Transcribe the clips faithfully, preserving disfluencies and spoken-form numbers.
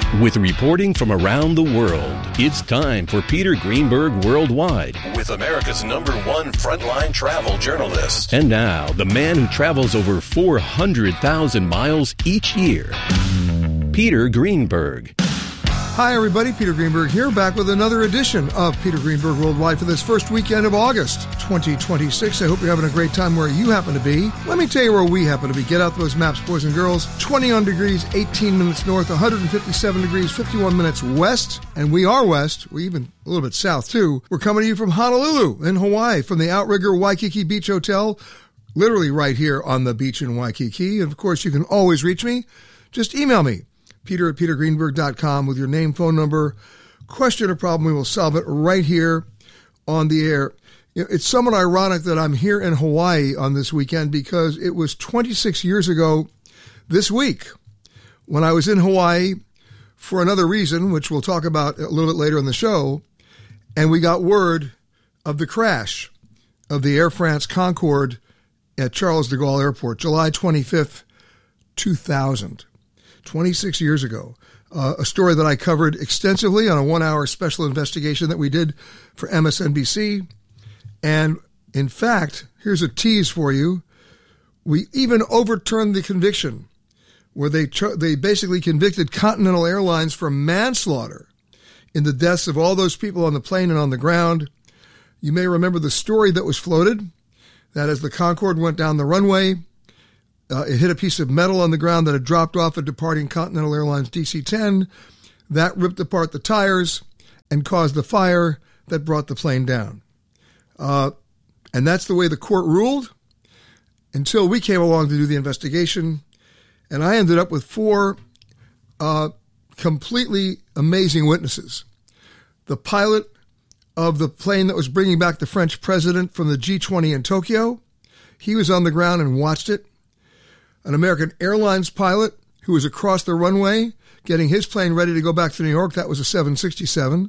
With reporting from around the world, it's time for Peter Greenberg Worldwide with America's number one frontline travel journalist. And now, the man who travels over four hundred thousand miles each year, Peter Greenberg. Hi, everybody. Peter Greenberg here, back with another edition of Peter Greenberg Worldwide for this first weekend of August twenty twenty-six. I hope you're having a great time where you happen to be. Let me tell you where we happen to be. Get out those maps, boys and girls. twenty-one degrees, eighteen minutes north, one hundred fifty-seven degrees, fifty-one minutes west. And we are west. We even a little bit south, too. We're coming to you from Honolulu in Hawaii, from the Outrigger Waikiki Beach Hotel, literally right here on the beach in Waikiki. And, of course, you can always reach me. Just email me. Peter at peter greenberg dot com with your name, phone number, question or problem. We will solve it right here on the air. You know, it's somewhat ironic that I'm here in Hawaii on this weekend because it was twenty-six years ago this week when I was in Hawaii for another reason, which we'll talk about a little bit later in the show, and we got word of the crash of the Air France Concorde at Charles de Gaulle Airport, July twenty-fifth, two thousand. twenty-six years ago, uh, a story that I covered extensively on a one-hour special investigation that we did for M S N B C. And in fact, here's a tease for you. We even overturned the conviction where they cho- they basically convicted Continental Airlines for manslaughter in the deaths of all those people on the plane and on the ground. You may remember the story that was floated, that as the Concorde went down the runway, Uh, it hit a piece of metal on the ground that had dropped off a departing Continental Airlines D C ten. That ripped apart the tires and caused the fire that brought the plane down. Uh, and that's the way the court ruled until we came along to do the investigation. And I ended up with four uh, completely amazing witnesses. The pilot of the plane that was bringing back the French president from the G twenty in Tokyo, he was on the ground and watched it. An American Airlines pilot who was across the runway getting his plane ready to go back to New York. That was a seven sixty-seven.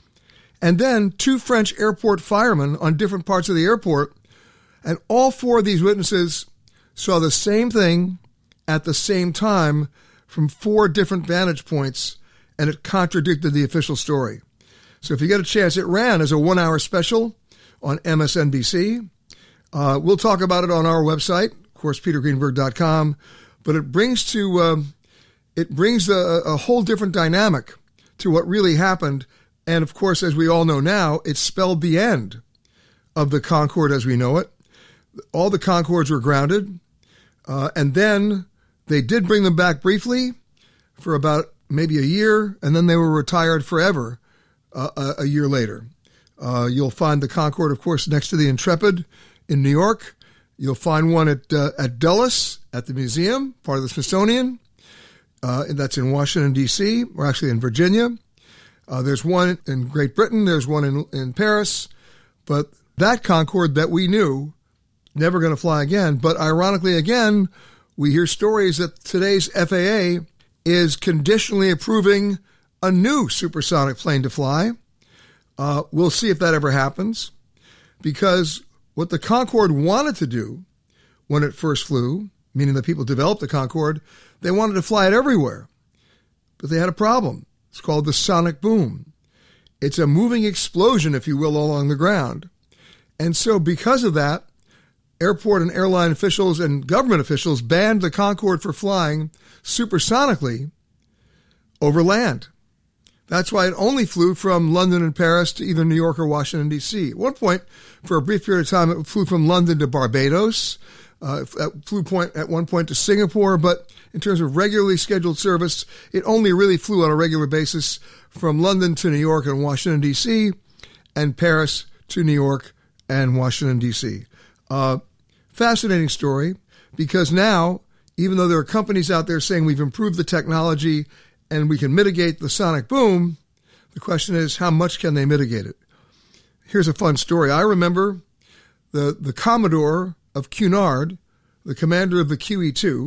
And then two French airport firemen on different parts of the airport. And all four of these witnesses saw the same thing at the same time from four different vantage points, and it contradicted the official story. So if you get a chance, it ran as a one-hour special on M S N B C. Uh, we'll talk about it on our website, of course, peter greenberg dot com, but it brings to um, it brings a, a whole different dynamic to what really happened. And of course, as we all know now, it spelled the end of the Concorde as we know it. All the Concordes were grounded, uh, and then they did bring them back briefly for about maybe a year, and then they were retired forever uh, a, a year later. Uh, you'll find the Concorde, of course, next to the Intrepid in New York. You'll find one at uh, at Dulles at the museum, part of the Smithsonian. Uh, and that's in Washington, D C, or actually in Virginia. Uh, there's one in Great Britain. There's one in, in Paris. But that Concorde that we knew, never going to fly again. But ironically, again, we hear stories that today's F A A is conditionally approving a new supersonic plane to fly. Uh, we'll see if that ever happens, because what the Concorde wanted to do when it first flew, meaning the people developed the Concorde, they wanted to fly it everywhere. But they had a problem. It's called the sonic boom. It's a moving explosion, if you will, along the ground. And so because of that, airport and airline officials and government officials banned the Concorde for flying supersonically over land. That's why it only flew from London and Paris to either New York or Washington, D C. At one point, for a brief period of time, it flew from London to Barbados. Uh, it flew point, at one point to Singapore, but in terms of regularly scheduled service, it only really flew on a regular basis from London to New York and Washington, D C, and Paris to New York and Washington, D C. Uh, fascinating story, because now, even though there are companies out there saying we've improved the technology and we can mitigate the sonic boom, the question is, how much can they mitigate it? Here's a fun story. I remember the, the Commodore of Cunard, the commander of the Q E two,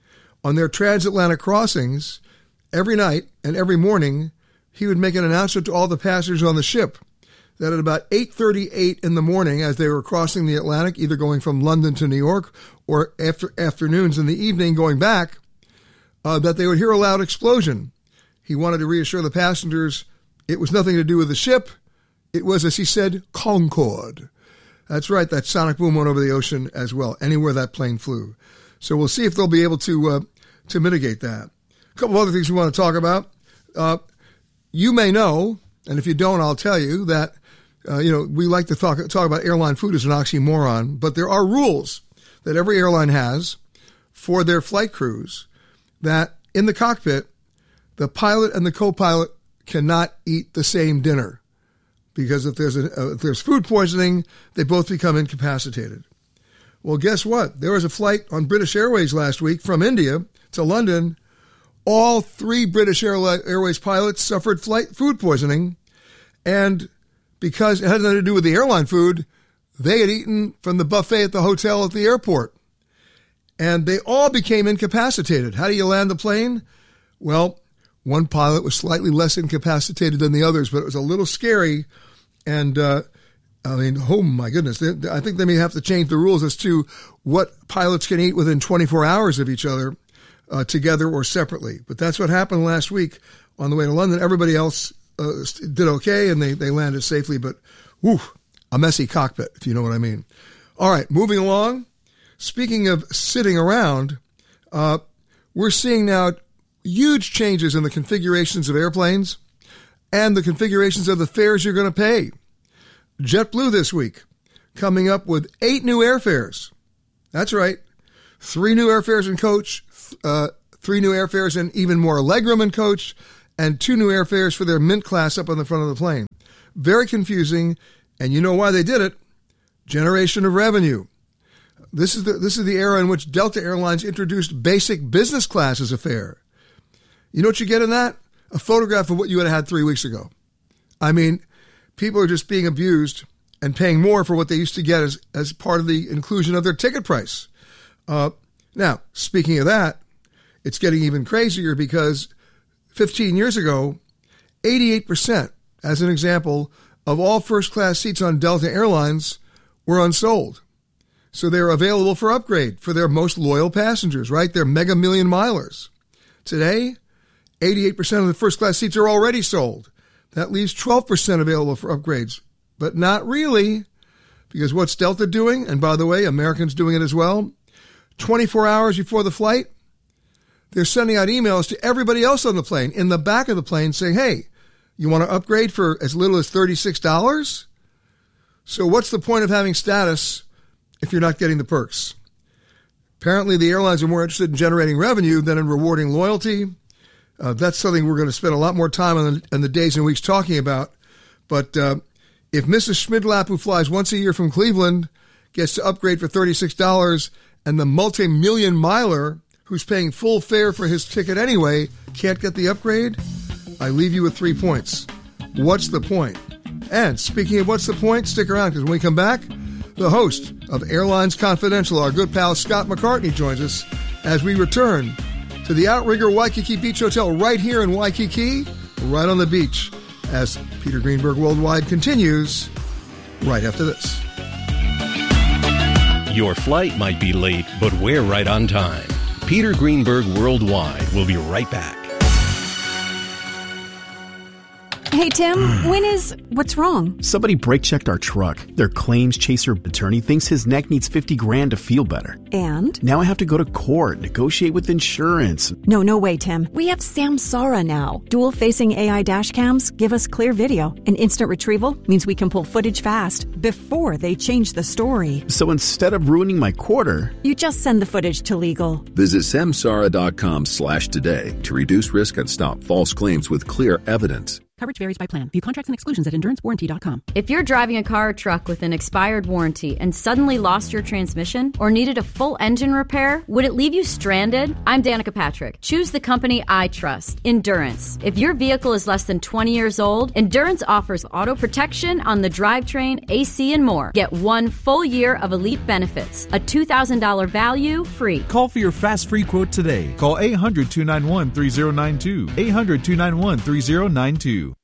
on their transatlantic crossings, every night and every morning, he would make an announcement to all the passengers on the ship that at about eight thirty-eight in the morning, as they were crossing the Atlantic, either going from London to New York or after afternoons in the evening going back, uh, that they would hear a loud explosion He wanted to reassure the passengers it was nothing to do with the ship. It was, as he said, Concorde. That's right, that sonic boom went over the ocean as well, anywhere that plane flew. So we'll see if they'll be able to uh, to mitigate that. A couple other things we want to talk about. Uh, you may know, and if you don't, I'll tell you, that uh, you know we like to talk, talk about airline food as an oxymoron, but there are rules that every airline has for their flight crews that in the cockpit, the pilot and the co-pilot cannot eat the same dinner. Because if there's a, uh, if there's food poisoning, they both become incapacitated. Well, guess what? There was a flight on British Airways last week from India to London. All three British Airways pilots suffered flight food poisoning. And because it had nothing to do with the airline food, they had eaten from the buffet at the hotel at the airport. And they all became incapacitated. How do you land the plane? Well, one pilot was slightly less incapacitated than the others, but it was a little scary. And, uh, I mean, oh my goodness, they, I think they may have to change the rules as to what pilots can eat within twenty-four hours of each other, uh, together or separately. But that's what happened last week on the way to London. Everybody else uh, did okay, and they, they landed safely, but whew, a messy cockpit, if you know what I mean. All right, moving along. Speaking of sitting around, uh, we're seeing now huge changes in the configurations of airplanes and the configurations of the fares you're going to pay. JetBlue this week coming up with eight new airfares. That's right. Three new airfares in coach, uh, three new airfares in even more legroom in coach, and two new airfares for their Mint class up on the front of the plane. Very confusing, and you know why they did it. Generation of revenue. This is the this is the era in which Delta Airlines introduced basic business class as a fare. You know what you get in that? A photograph of what you had had three weeks ago. I mean, people are just being abused and paying more for what they used to get as, as part of the inclusion of their ticket price. Uh, now, speaking of that, it's getting even crazier because fifteen years ago, eighty-eight percent, as an example, of all first-class seats on Delta Airlines were unsold. So they're available for upgrade for their most loyal passengers, right? They're mega million milers. Today, eighty-eight percent of the first-class seats are already sold. That leaves twelve percent available for upgrades. But not really, because what's Delta doing? And by the way, Americans doing it as well. twenty-four hours before the flight, they're sending out emails to everybody else on the plane in the back of the plane saying, hey, you want to upgrade for as little as thirty-six dollars? So what's the point of having status if you're not getting the perks? Apparently, the airlines are more interested in generating revenue than in rewarding loyalty. Uh, that's something we're going to spend a lot more time on in the days and weeks talking about. But uh, if Missus Schmidlap, who flies once a year from Cleveland, gets to upgrade for thirty-six dollars, and the multi-million miler who's paying full fare for his ticket anyway can't get the upgrade, I leave you with three points. What's the point? And speaking of what's the point, stick around, because when we come back, the host of Airlines Confidential, our good pal Scott McCartney, joins us as we return to the Outrigger Waikiki Beach Hotel right here in Waikiki, right on the beach, as Peter Greenberg Worldwide continues right after this. Your flight might be late, but we're right on time. Peter Greenberg Worldwide will be right back. Hey, Tim, when is... What's wrong? Somebody brake-checked our truck. Their claims chaser attorney thinks his neck needs fifty grand to feel better. And? Now I have to go to court, negotiate with insurance. No, no way, Tim. We have Samsara now. Dual-facing A I dash cams give us clear video. And instant retrieval means we can pull footage fast before they change the story. So instead of ruining my quarter... You just send the footage to legal. Visit samsara.com slash today to reduce risk and stop false claims with clear evidence. Coverage varies by plan. View contracts and exclusions at endurance warranty dot com. If you're driving a car or truck with an expired warranty and suddenly lost your transmission or needed a full engine repair, would it leave you stranded? I'm Danica Patrick. Choose the company I trust, Endurance. If your vehicle is less than twenty years old, Endurance offers auto protection on the drivetrain, A C, and more. Get one full year of elite benefits, a two thousand dollars value free. Call for your fast free quote today. Call eight hundred, two nine one, three zero nine two. eight hundred, two nine one, three zero nine two.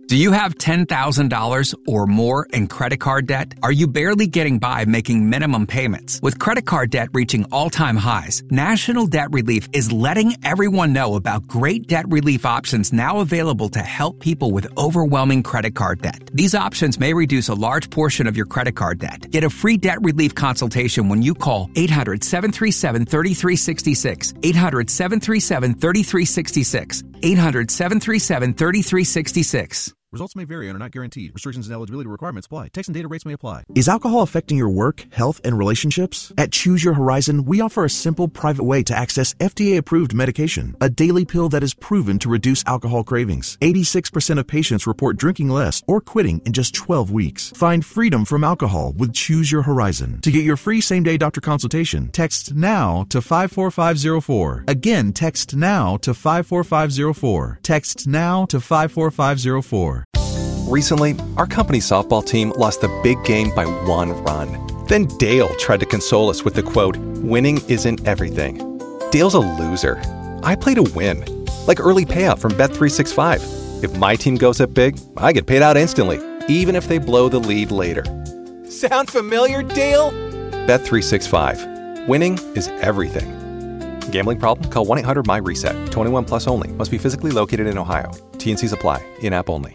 Do you have ten thousand dollars or more in credit card debt? Are you barely getting by making minimum payments? With credit card debt reaching all-time highs, National Debt Relief is letting everyone know about great debt relief options now available to help people with overwhelming credit card debt. These options may reduce a large portion of your credit card debt. Get a free debt relief consultation when you call eight hundred, seven three seven, three three six six, eight hundred, seven three seven, three three six six, eight hundred, seven three seven, three three six six. Results may vary and are not guaranteed. Restrictions and eligibility requirements apply. Text and data rates may apply. Is alcohol affecting your work, health, and relationships? At Choose Your Horizon, we offer a simple, private way to access F D A-approved medication, a daily pill that is proven to reduce alcohol cravings. eighty-six percent of patients report drinking less or quitting in just twelve weeks. Find freedom from alcohol with Choose Your Horizon. To get your free same-day doctor consultation, text NOW to five four five zero four. Again, text NOW to five four five zero four. Text NOW to five four five zero four. Recently, our company softball team lost the big game by one run. Then Dale tried to console us with the quote, "Winning isn't everything." Dale's a loser. I play to win. Like early payout from Bet three sixty-five. If my team goes up big, I get paid out instantly, even if they blow the lead later. Sound familiar, Dale? Bet three sixty-five. Winning is everything. Gambling problem? Call one eight hundred M Y RESET. twenty-one plus only. Must be physically located in Ohio. T and Cs apply. In-app only.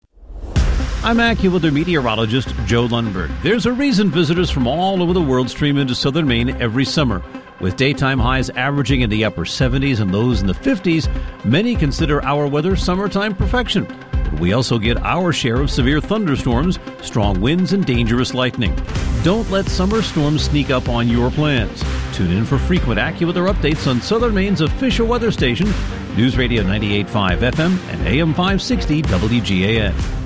I'm AccuWeather meteorologist Joe Lundberg. There's a reason visitors from all over the world stream into southern Maine every summer. With daytime highs averaging in the upper seventies and lows in the fifties, many consider our weather summertime perfection. But we also get our share of severe thunderstorms, strong winds, and dangerous lightning. Don't let summer storms sneak up on your plans. Tune in for frequent AccuWeather updates on Southern Maine's official weather station, News Radio ninety-eight point five F M and A M five sixty W G A N.